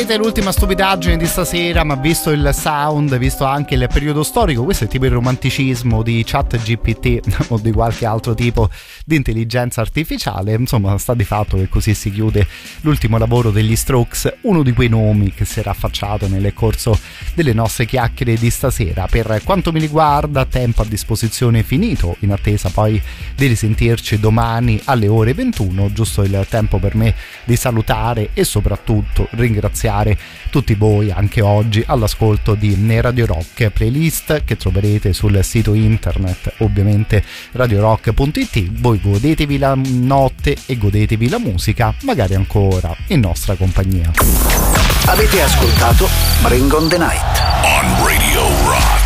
L'ultima stupidaggine di stasera, ma visto il sound, visto anche il periodo storico, questo è tipo il romanticismo di ChatGPT o di qualche altro tipo di intelligenza artificiale. Insomma, sta di fatto che così si chiude l'ultimo lavoro degli Strokes, uno di quei nomi che si era affacciato nel corso delle nostre chiacchiere di stasera. Per quanto mi riguarda, tempo a disposizione finito, in attesa poi di risentirci domani alle ore 21, giusto il tempo per me di salutare e soprattutto ringraziare tutti voi anche oggi all'ascolto di Radio Rock, playlist che troverete sul sito internet, ovviamente radiorock.it. Voi godetevi la notte e godetevi la musica, magari ancora in nostra compagnia. Avete ascoltato Bring on the Night on Radio Rock.